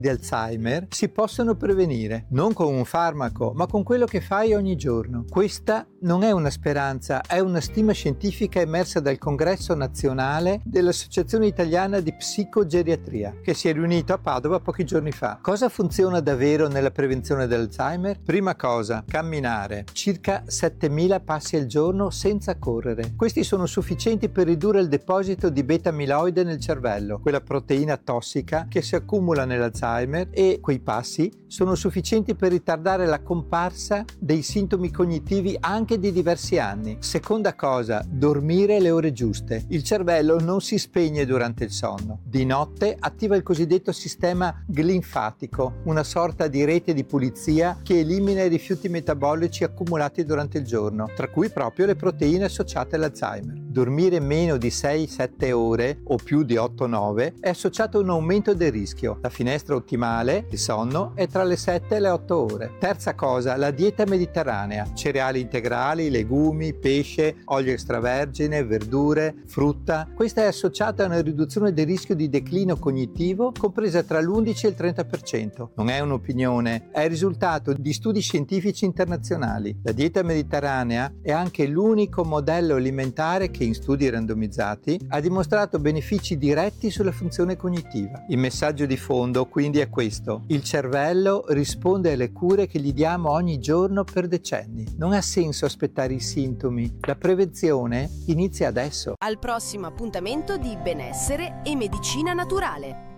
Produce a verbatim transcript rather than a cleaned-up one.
di Alzheimer si possono prevenire, non con un farmaco, ma con quello che fai ogni giorno. Questa non è una speranza, è una stima scientifica emersa dal Congresso Nazionale dell'Associazione Italiana di Psicogeriatria, che si è riunito a Padova pochi giorni fa. Cosa funziona davvero nella prevenzione dell'Alzheimer? Prima cosa, camminare, circa settemila passi al giorno senza correre. Questi sono sufficienti per ridurre il deposito di beta-amiloide nel cervello, quella proteina tossica che si accumula nell'Alzheimer, e quei passi sono sufficienti per ritardare la comparsa dei sintomi cognitivi anche di diversi anni. Seconda cosa, dormire le ore giuste. Il cervello non si spegne durante il sonno. Di notte attiva il cosiddetto sistema glinfatico, una sorta di rete di pulizia che elimina i rifiuti metabolici accumulati durante il giorno, tra cui proprio le proteine associate all'Alzheimer. Dormire meno di sei sette ore o più di otto nove è associato a un aumento del rischio. La finestra ottimale di sonno è tra le sette e le otto ore. Terza cosa, la dieta mediterranea: cereali integrali, legumi, pesce, olio extravergine, verdure, frutta. Questa è associata a una riduzione del rischio di declino cognitivo compresa tra l'undici e il trenta per cento. Non è un'opinione, è il risultato di studi scientifici internazionali. La dieta mediterranea è anche l'unico modello alimentare che in studi randomizzati ha dimostrato benefici diretti sulla funzione cognitiva. Il messaggio di fondo quindi è questo: il cervello risponde alle cure che gli diamo ogni giorno per decenni. Non ha senso aspettare i sintomi, la prevenzione inizia adesso. Al prossimo appuntamento di Benessere e Medicina Naturale.